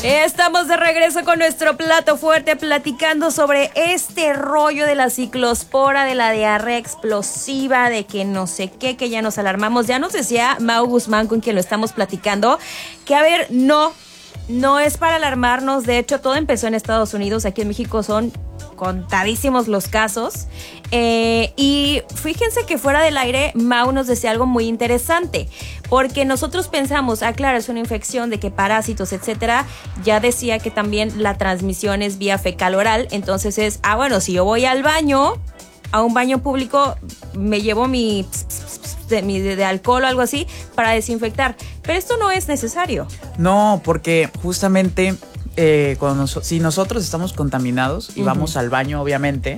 Estamos de regreso con nuestro plato fuerte platicando sobre este rollo de la ciclospora, de la diarrea explosiva, de que no sé qué, que ya nos alarmamos. Ya nos decía Mau Guzmán, con quien lo estamos platicando, que a ver, no es para alarmarnos. De hecho, todo empezó en Estados Unidos. Aquí en México son contadísimos los casos. Y fíjense que fuera del aire, Mau nos decía algo muy interesante. Porque nosotros pensamos, claro, es una infección de que parásitos, etcétera. Ya decía que también la transmisión es vía fecal oral. Entonces es, bueno, si yo voy al baño, a un baño público, me llevo mi de alcohol o algo así para desinfectar. Pero esto no es necesario. No, porque justamente si nosotros estamos contaminados y vamos al baño, obviamente,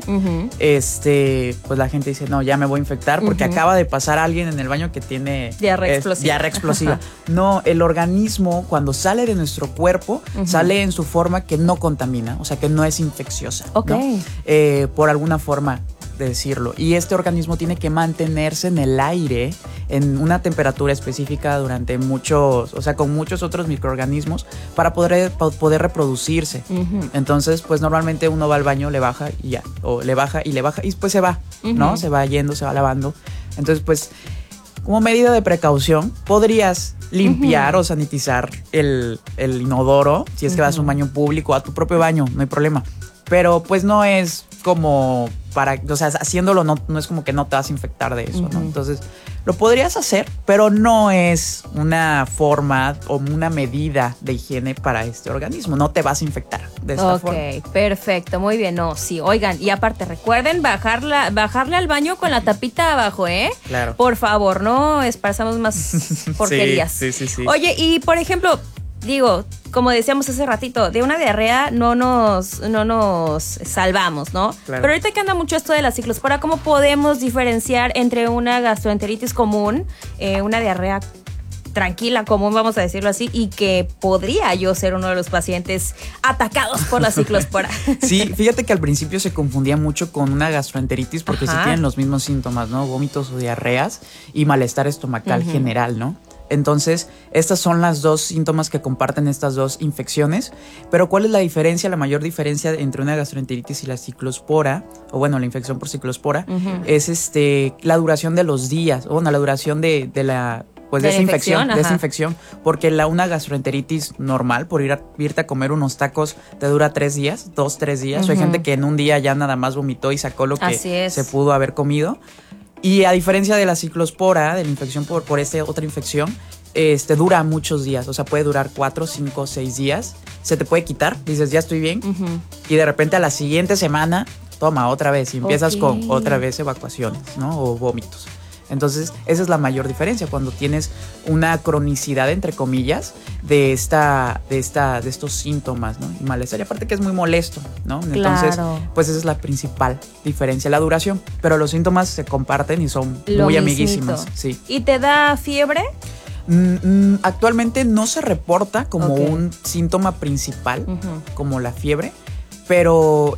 pues la gente dice, no, ya me voy a infectar porque acaba de pasar alguien en el baño que tiene diarrea explosiva. No, el organismo cuando sale de nuestro cuerpo sale en su forma que no contamina, o sea que no es infecciosa. Ok. ¿No? Por alguna forma de decirlo. Y este organismo tiene que mantenerse en el aire en una temperatura específica durante con muchos otros microorganismos para poder reproducirse. Entonces, pues normalmente uno va al baño, le baja y ya, o le baja y después se va, ¿no? Se va yendo, se va lavando. Entonces, pues, como medida de precaución, podrías limpiar o sanitizar el inodoro, si es que vas a un baño público, a tu propio baño, no hay problema. Pero pues no es como haciéndolo no es como que no te vas a infectar de eso, ¿no? Entonces, lo podrías hacer, pero no es una forma o una medida de higiene para este organismo. No te vas a infectar de esta forma. Ok, perfecto, muy bien. No, sí, oigan, y aparte recuerden bajarle al baño con la tapita abajo, ¿eh? Claro. Por favor, no esparzamos más porquerías. Sí. Oye, y por ejemplo, digo, como decíamos hace ratito, de una diarrea no nos salvamos, ¿no? Claro. Pero ahorita que anda mucho esto de la ciclospora, ¿cómo podemos diferenciar entre una gastroenteritis común, una diarrea tranquila, común, vamos a decirlo así, y que podría yo ser uno de los pacientes atacados por la ciclospora? Sí, fíjate que al principio se confundía mucho con una gastroenteritis porque sí tienen los mismos síntomas, ¿no? Vómitos o diarreas y malestar estomacal general, ¿no? Entonces, estas son las dos síntomas que comparten estas dos infecciones. Pero ¿cuál es la diferencia? La mayor diferencia entre una gastroenteritis y la ciclospora, o bueno, la infección por ciclospora, es la duración de los días, o bueno, la duración de la infección, porque una gastroenteritis normal, por irte a comer unos tacos, te dura 3 días, 2-3 días. Hay gente que en un día ya nada más vomitó y sacó lo que se pudo haber comido. Y a diferencia de la ciclospora, de la infección por esta otra infección, dura muchos días. O sea, puede durar 4, 5, 6 días. Se te puede quitar, dices, ya estoy bien. Y de repente a la siguiente semana, toma otra vez. Y empiezas con otra vez evacuaciones, ¿no? O vómitos. Entonces, esa es la mayor diferencia cuando tienes una cronicidad, entre comillas, de estos síntomas, ¿no? Y malestar. Y aparte que es muy molesto, ¿no? Entonces, pues esa es la principal diferencia, la duración. Pero los síntomas se comparten y son muy amiguísimos. Sí. ¿Y te da fiebre? Actualmente no se reporta como un síntoma principal, como la fiebre, pero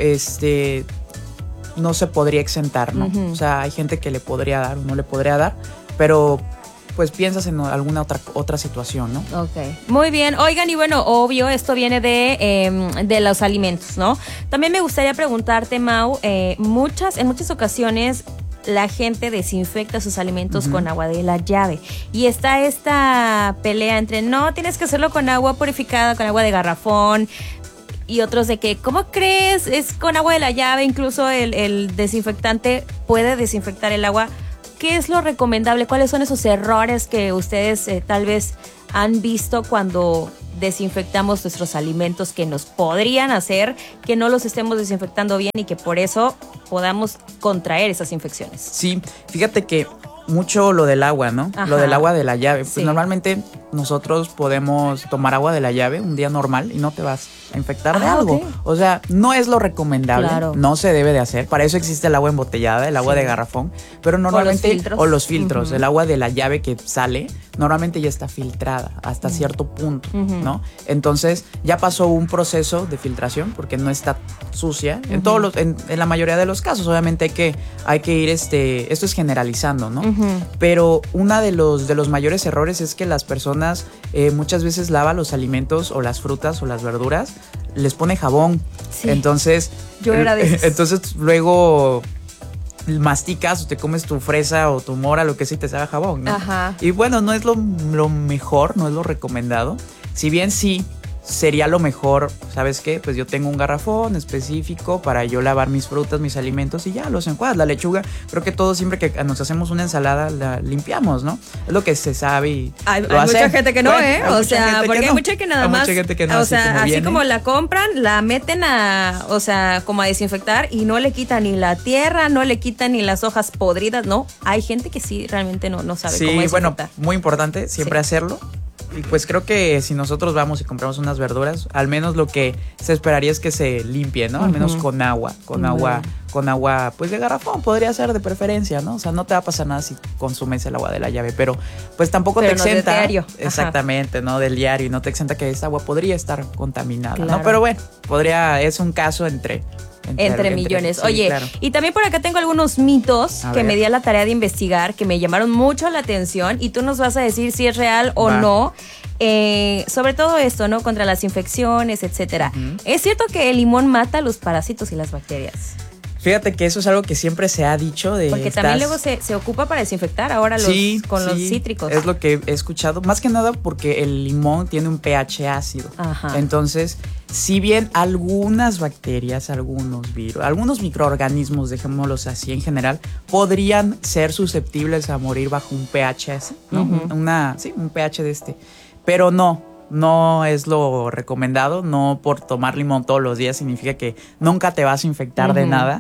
no se podría exentar, ¿no? O sea, hay gente que le podría dar o no le podría dar, pero pues piensas en alguna otra situación, ¿no? Ok, muy bien. Oigan, y bueno, obvio, esto viene de los alimentos, ¿no? También me gustaría preguntarte, Mau, en muchas ocasiones la gente desinfecta sus alimentos con agua de la llave. Y está esta pelea entre, no, tienes que hacerlo con agua purificada, con agua de garrafón, y otros de que, ¿cómo crees? Es con agua de la llave, incluso el desinfectante puede desinfectar el agua. ¿Qué es lo recomendable? ¿Cuáles son esos errores que ustedes tal vez han visto cuando desinfectamos nuestros alimentos que nos podrían hacer que no los estemos desinfectando bien y que por eso podamos contraer esas infecciones? Sí, fíjate que mucho lo del agua, ¿no? Lo del agua de la llave. Pues normalmente nosotros podemos tomar agua de la llave un día normal y no te vas a infectar de algo. O sea, no es lo recomendable, no se debe de hacer. Para eso existe el agua embotellada, el agua de garrafón, pero normalmente o los filtros, el agua de la llave que sale, normalmente ya está filtrada hasta cierto punto, ¿no? Entonces, ya pasó un proceso de filtración porque no está sucia, en todos los, en la mayoría de los casos, obviamente hay que ir, esto es generalizando, ¿no? Pero uno de los mayores errores es que las personas muchas veces lavan los alimentos o las frutas o las verduras, les pone jabón. Sí. Entonces, yo era de esas. Entonces luego masticas o te comes tu fresa o tu mora, lo que sea, y te sabe jabón, ¿no? Ajá. Y bueno, no es lo mejor, no es lo recomendado. Si bien sí sería lo mejor, ¿sabes qué? Pues yo tengo un garrafón específico para yo lavar mis frutas, mis alimentos y ya los enjuagas. La lechuga, creo que todos siempre que nos hacemos una ensalada la limpiamos, ¿no? Es lo que se sabe y hay mucha gente que no, bueno, o sea, porque hay mucha que nada más, que no, o sea, así como la compran, la meten o sea, como a desinfectar y no le quitan ni la tierra, no le quitan ni las hojas podridas, no. Hay gente que sí realmente no sabe cómo desinfectar. Sí, bueno, muy importante siempre hacerlo. Y pues creo que si nosotros vamos y compramos unas verduras, al menos lo que se esperaría es que se limpie, ¿no? Al menos con agua, pues de garrafón podría ser de preferencia, ¿no? O sea, no te va a pasar nada si consumes el agua de la llave, pero pues tampoco te exenta. No de diario. Exactamente, ¿no? Del diario, y no te exenta que esta agua podría estar contaminada, claro. ¿no? Pero bueno, es un caso entre millones. Sí, Oye, claro. Y también por acá tengo algunos mitos que me di a la tarea de investigar, que me llamaron mucho la atención y tú nos vas a decir si es real o no. Sobre todo esto, ¿no? Contra las infecciones, etcétera. ¿Es cierto que el limón mata los parásitos y las bacterias? Fíjate que eso es algo que siempre se ha dicho. Porque también luego se ocupa para desinfectar ahora los cítricos. Es lo que he escuchado. Más que nada porque el limón tiene un pH ácido. Ajá. Entonces, si bien algunas bacterias, algunos virus, algunos microorganismos, dejémoslos así en general, podrían ser susceptibles a morir bajo un pH así, ¿no? Un pH de pero no es lo recomendado. No por tomar limón todos los días significa que nunca te vas a infectar de nada.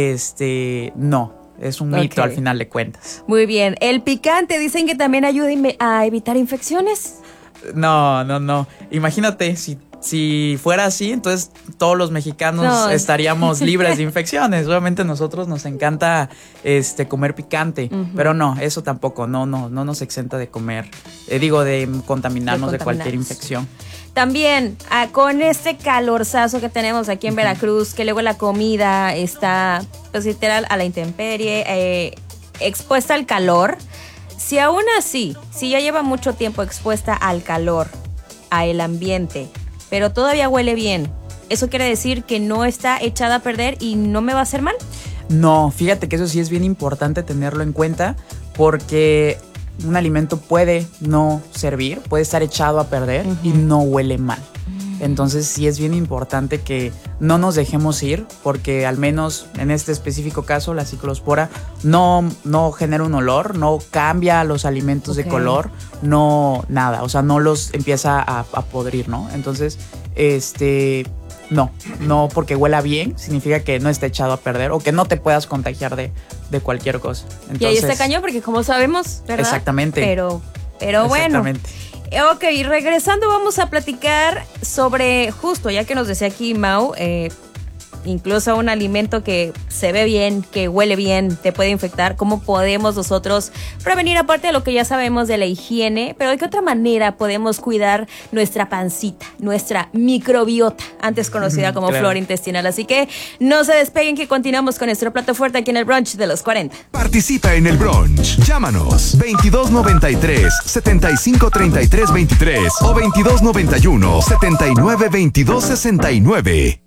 No, es un mito al final de cuentas. Muy bien. ¿El picante dicen que también ayuda a evitar infecciones? No. Imagínate, si fuera así, entonces todos los mexicanos estaríamos libres de infecciones. Obviamente a nosotros nos encanta comer picante, pero no, eso tampoco, no nos exenta de comer, de contaminarnos de cualquier infección. También, con este calorzazo que tenemos aquí en Veracruz, que luego la comida está, pues literal, a la intemperie, expuesta al calor. Si aún así, si ya lleva mucho tiempo expuesta al calor, al ambiente, pero todavía huele bien, ¿eso quiere decir que no está echada a perder y no me va a hacer mal? No, fíjate que eso sí es bien importante tenerlo en cuenta, porque un alimento puede no servir, puede estar echado a perder y no huele mal. Entonces sí es bien importante que no nos dejemos ir, porque al menos en este específico caso la ciclospora no genera un olor, no cambia los alimentos de color, no nada, o sea, no los empieza a podrir, ¿no? Entonces, no porque huela bien significa que no está echado a perder o que no te puedas contagiar de cualquier cosa. Entonces, y ahí está cañón, porque como sabemos, ¿verdad? Exactamente. Pero bueno. Ok, regresando vamos a platicar sobre, justo ya que nos decía aquí Mau, incluso un alimento que se ve bien, que huele bien, te puede infectar. ¿Cómo podemos nosotros prevenir, aparte de lo que ya sabemos de la higiene, pero de qué otra manera podemos cuidar nuestra pancita, nuestra microbiota, antes conocida como flora intestinal? Así que no se despeguen, que continuamos con nuestro plato fuerte aquí en el brunch de los 40. Participa en el brunch. Llámanos 2293-7533-23 o 2291-792269.